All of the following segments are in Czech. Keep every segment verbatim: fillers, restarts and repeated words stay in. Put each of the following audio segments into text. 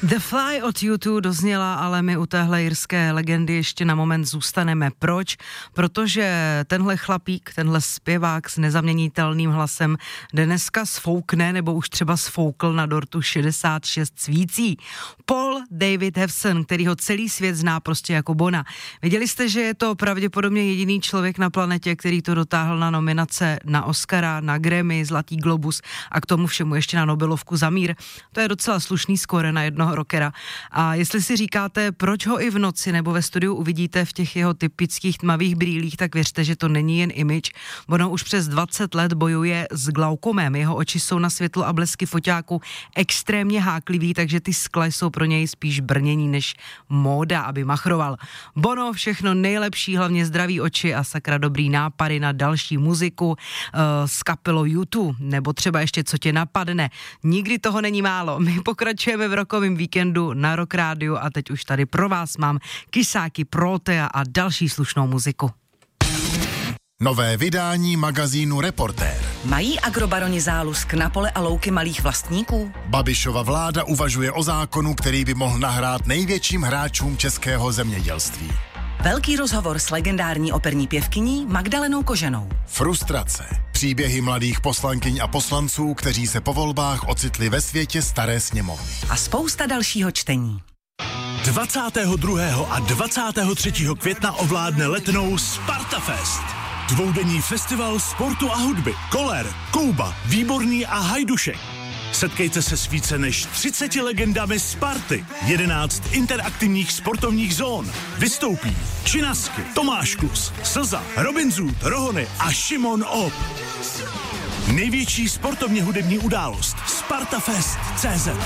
The Fly od U dva dozněla, ale my u téhle irské legendy ještě na moment zůstaneme. Proč? Protože tenhle chlapík, tenhle zpěvák s nezaměnitelným hlasem dneska sfoukne, nebo už třeba sfoukl na dortu šedesát šest cvící. Paul David Hewson, který ho celý svět zná prostě jako Bona. Věděli jste, že je to pravděpodobně jediný člověk na planetě, který to dotáhl na nominace na Oscara, na Grammy, Zlatý globus a k tomu všemu ještě na Nobelovku za mír. To je docela slušný skóre na jednoho rockera. A jestli si říkáte, proč ho i v noci nebo ve studiu uvidíte v těch jeho typických tmavých brýlích, tak věřte, že to není jen image. Ono už přes dvacet let bojuje s glaukomem. Jeho oči jsou na světlo a blesky foťáku extrémně háklivý, takže ty skla jsou pro něj spíš brnění než móda, aby machroval. Bono, všechno nejlepší, hlavně zdraví oči a sakra dobrý nápady na další muziku uh, s kapelou U dva, nebo třeba ještě co tě napadne. Nikdy toho není málo. My pokračujeme v rokovém víkendu na Rock Rádiu a teď už tady pro vás mám Kysáky, Protea a další slušnou muziku. Nové vydání magazínu Reportér. Mají agrobaroni zálusk na pole a louky malých vlastníků? Babišova vláda uvažuje o zákonu, který by mohl nahrát největším hráčům českého zemědělství. Velký rozhovor s legendární operní pěvkyní Magdalenou Koženou. Frustrace. Příběhy mladých poslankyň a poslanců, kteří se po volbách ocitli ve světě staré sněmovny. A spousta dalšího čtení. dvacátého druhého a dvacátého třetího května ovládne Letnou Spartafest. Dvoudenní festival sportu a hudby. Koller, Kouba, Výborný a Hajdušek. Setkejte se s více než třiceti legendami Sparty. jedenáct interaktivních sportovních zón. Vystoupí Činasky, Tomáš Klus, Slza, Robin Zůd, Rohony a Šimon Op. Největší sportovně hudební událost Spartafest tečka cé zet.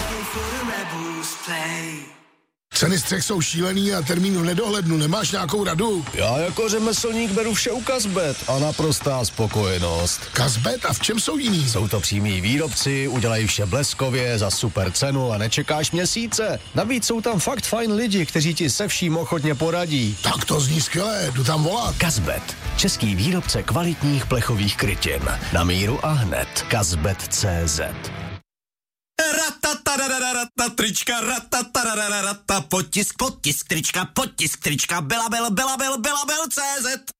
Ceny střech jsou šílený a termín v nedohlednu. Nemáš nějakou radu? Já jako řemeslník beru vše u Kazbet a naprostá spokojenost. Kazbet? A v čem jsou jiný? Jsou to přímí výrobci, udělají vše bleskově, za super cenu a nečekáš měsíce. Navíc jsou tam fakt fajn lidi, kteří ti se vším ochotně poradí. Tak to zní skvěle, jdu tam volat. Kazbet, český výrobce kvalitních plechových krytin. Na míru a hned. Kazbet tečka cé zet. Rata, trička, rata, potisk, potisk, trička, potisk, trička, byla, byl, byla, byl, byla, byl, cé zet.